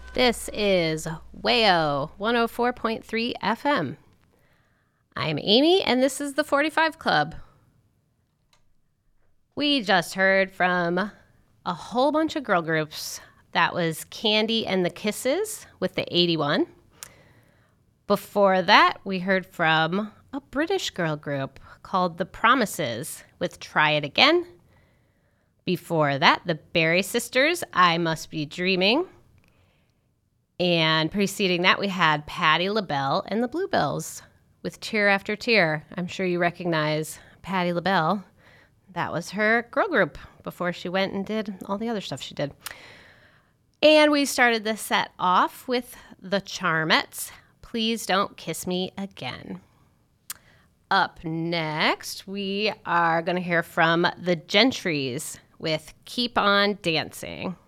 This is WAYO 104.3 FM. I'm Amy, and this is the 45 Club. We just heard from a whole bunch of girl groups. That was Candy and the Kisses with the 81. Before that, we heard from a British girl group called The Promises with Try It Again. Before that, the Berry Sisters, I Must Be Dreaming. And preceding that, we had Patti LaBelle and the Bluebells with Tear After Tear. I'm sure you recognize Patti LaBelle. That was her girl group before she went and did all the other stuff she did. And we started the set off with the Charmettes, Please Don't Kiss Me Again. Up next, we are going to hear from the Gentrys with Keep On Dancing.